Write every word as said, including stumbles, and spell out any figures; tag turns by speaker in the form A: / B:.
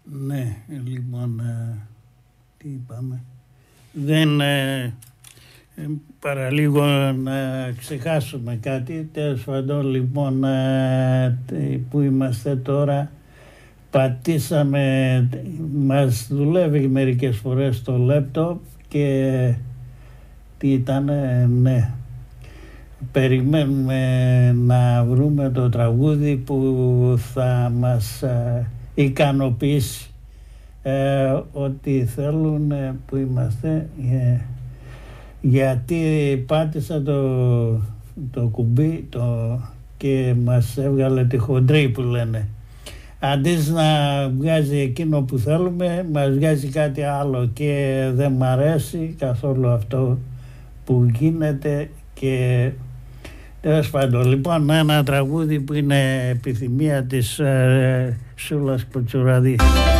A: Ναι, λοιπόν, ε, τι είπαμε. Δεν ε, ε, παραλίγο να ξεχάσουμε κάτι. Τέλος πάντων, λοιπόν, ε, που είμαστε τώρα, πατήσαμε, μας δουλεύει μερικές φορές το λάπτοπ και τι ήταν, ναι. Περιμένουμε να βρούμε το τραγούδι που θα μας ε, ικανοποιήσει ε, ότι θέλουν ε, που είμαστε ε, γιατί πάτησα το, το κουμπί το, και μας έβγαλε τη χοντρή που λένε. Αντί να βγάζει εκείνο που θέλουμε, μας βγάζει κάτι άλλο και δεν μ' αρέσει καθόλου αυτό που γίνεται. Και τέλος πάντων, λοιπόν, ένα τραγούδι που είναι επιθυμία της ε, Σούλας Κουτσουραδή.